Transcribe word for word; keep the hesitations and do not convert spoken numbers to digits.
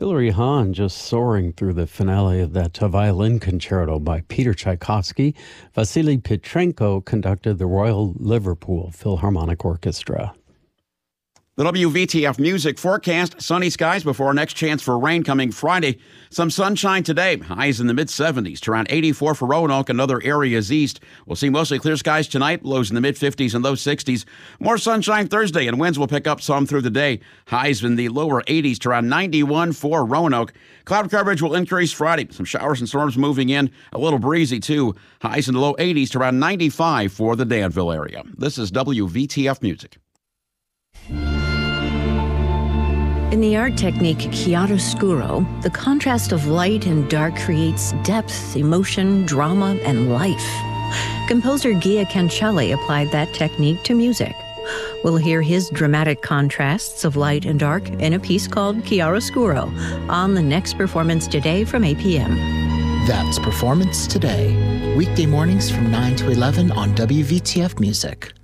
Hilary Hahn just soaring through the finale of that violin concerto by Peter Tchaikovsky. Vasily Petrenko conducted the Royal Liverpool Philharmonic Orchestra. The W V T F Music forecast, sunny skies before our next chance for rain coming Friday. Some sunshine today, highs in the mid-seventies to around eighty-four for Roanoke and other areas east. We'll see mostly clear skies tonight, lows in the mid-fifties and low sixties. More sunshine Thursday, and winds will pick up some through the day. Highs in the lower eighties to around ninety-one for Roanoke. Cloud coverage will increase Friday. Some showers and storms moving in, a little breezy too. Highs in the low eighties to around ninety-five for the Danville area. This is W V T F Music. In the art technique chiaroscuro, the contrast of light and dark creates depth, emotion, drama, and life. Composer Gia Cancelli applied that technique to music. We'll hear his dramatic contrasts of light and dark in a piece called Chiaroscuro on the next Performance Today from eight p.m. That's Performance Today, weekday mornings from nine to eleven on W V T F Music.